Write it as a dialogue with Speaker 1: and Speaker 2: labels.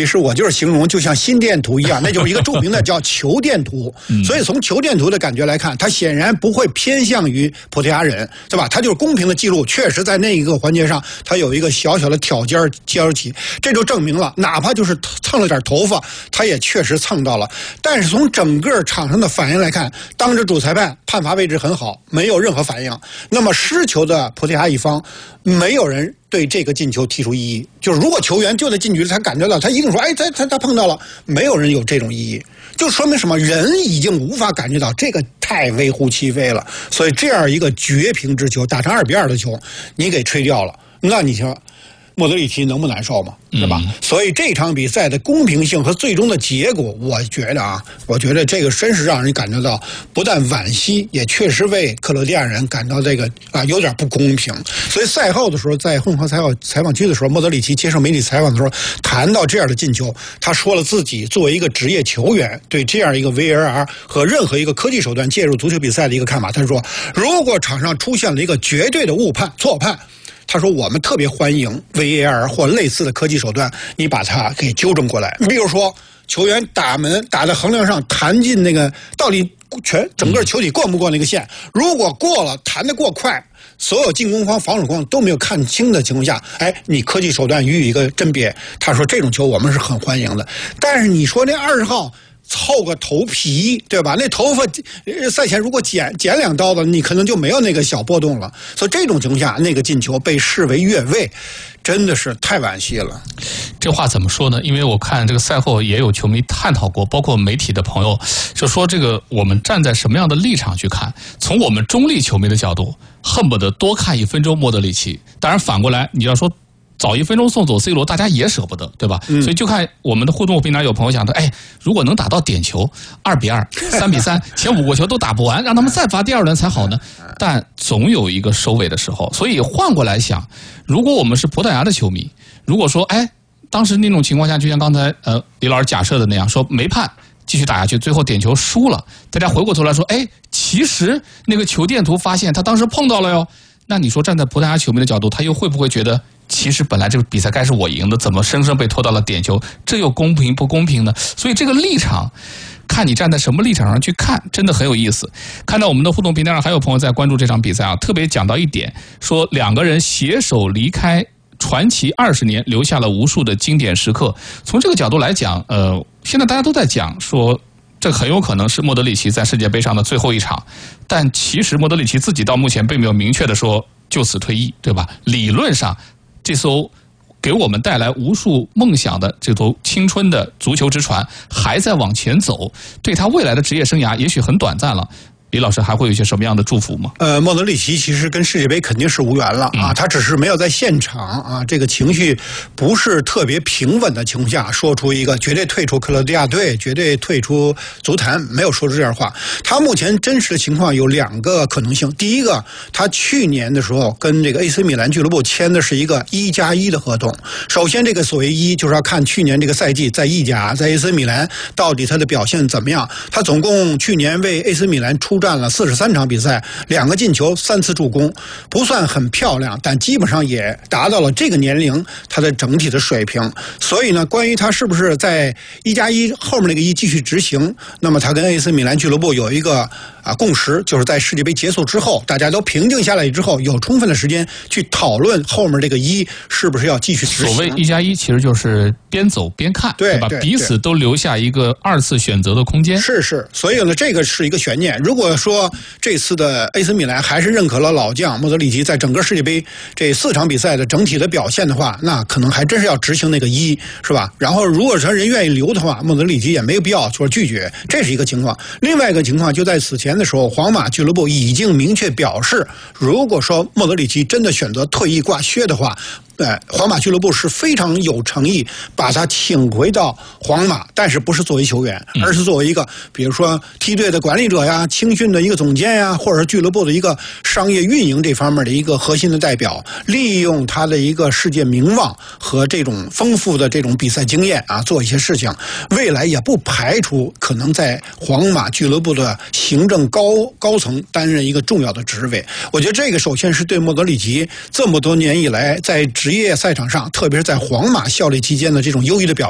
Speaker 1: 其实我就是形容就像心电图一样，那就是一个著名的叫球电图。所以从球电图的感觉来看，他显然不会偏向于葡萄牙人，对吧？他就是公平的记录，确实在那一个环节上，他有一个小小的挑尖起，这就证明了，哪怕就是蹭了点头发，他也确实蹭到了。但是从整个场上的反应来看，当着主裁判判罚位置很好，没有任何反应。那么失球的葡萄牙一方，没有人对这个进球提出异议。就是如果球员就在禁区里，他感觉到，他一定说，哎，他碰到了，没有人有这种异议，就说明什么？人已经无法感觉到这个太微乎其微了。所以这样一个绝平之球，打成2-2的球，你给吹掉了，那你说莫德里奇能不难受吗？对吧？所以这场比赛的公平性和最终的结果，我觉得这个真是让人感觉到不但惋惜，也确实为克罗地亚人感到这个有点不公平。所以赛后的时候，在混合采访区的时候，莫德里奇接受媒体采访的时候谈到这样的进球，他说了自己作为一个职业球员对这样一个 VAR 和任何一个科技手段介入足球比赛的一个看法。他说，如果场上出现了一个绝对的误判、错判，他说我们特别欢迎 VAR 或类似的科技手段，你把它给纠正过来。比如说球员打门打在横梁上，弹进那个到底整个球体过不过那个线，如果过了，弹得过快，所有进攻方防守方都没有看清的情况下，你科技手段予以一个甄别。他说这种球我们是很欢迎的。但是你说那20号凑个头皮，对吧？那头发赛前如果剪2刀子，你可能就没有那个小波动了。所以这种情况下，那个进球被视为越位，真的是太惋惜了。
Speaker 2: 这话怎么说呢？因为我看这个赛后也有球迷探讨过，包括媒体的朋友就说，这个我们站在什么样的立场去看？从我们中立球迷的角度，恨不得多看1分钟莫德里奇。当然反过来，你要说早1分钟送走 C 罗，大家也舍不得，对吧？所以就看我们的互动平台有朋友讲的，如果能打到点球，2-2、3-3，前5个球都打不完，让他们再罚第2轮才好呢。但总有一个收尾的时候，所以换过来想，如果我们是葡萄牙的球迷，如果说，当时那种情况下，就像刚才李老师假设的那样，说没判，继续打下去，最后点球输了，大家回过头来说，其实那个球电图发现他当时碰到了哟。那你说站在葡萄牙球迷的角度，他又会不会觉得，其实本来这个比赛该是我赢的，怎么生生被拖到了点球？这又公平不公平呢？所以这个立场，看你站在什么立场上去看，真的很有意思。看到我们的互动平台上还有朋友在关注这场比赛啊，特别讲到一点，说2个人携手离开传奇20年，留下了无数的经典时刻。从这个角度来讲，现在大家都在讲说，这很有可能是莫德里奇在世界杯上的最后一场，但其实莫德里奇自己到目前并没有明确的说就此退役，对吧？理论上，这艘给我们带来无数梦想的这艘青春的足球之船还在往前走，对他未来的职业生涯也许很短暂了。李老师还会有一些什么样的祝福吗？
Speaker 1: 莫德里奇其实跟世界杯肯定是无缘了啊，他只是没有在现场啊，这个情绪不是特别平稳的情况下说出一个绝对退出克罗地亚队、绝对退出足坛，没有说出这样话。他目前真实的情况有2个可能性，第一个，他去年的时候跟这个 AC 米兰俱乐部签的是一个1+1的合同。首先，这个所谓1就是要看去年这个赛季在意甲、在 AC 米兰到底他的表现怎么样。他总共去年为 AC 米兰出战了43场比赛，2个进球，3次助攻，不算很漂亮，但基本上也达到了这个年龄他的整体的水平。所以呢，关于他是不是在1+1后面那个1继续执行，那么他跟 AC 米兰俱乐部有一个共识，就是在世界杯结束之后，大家都平静下来之后，有充分的时间去讨论后面这个1是不是要继续执行。
Speaker 2: 所谓1+1其实就是边走边看，对吧？彼此都留下一个2次选择的空间。
Speaker 1: 是，所以呢，这个是一个悬念。如果说这次的 AC 米兰还是认可了老将莫德里奇在整个世界杯这4场比赛的整体的表现的话，那可能还真是要执行那个1，是吧？然后如果说人愿意留的话，莫德里奇也没有必要说拒绝，这是一个情况。另外一个情况，就在此前的时候，皇马俱乐部已经明确表示，如果说莫德里奇真的选择退役挂靴的话，皇马俱乐部是非常有诚意把他请回到皇马，但是不是作为球员，而是作为一个比如说梯队的管理者呀、青训的一个总监呀，或者是俱乐部的一个商业运营这方面的一个核心的代表，利用他的一个世界名望和这种丰富的这种比赛经验啊，做一些事情。未来也不排除可能在皇马俱乐部的行政高层担任一个重要的职位。我觉得这个首先是对莫德里奇这么多年以来在职业赛场上，特别是在皇马效力期间的这种优异的表现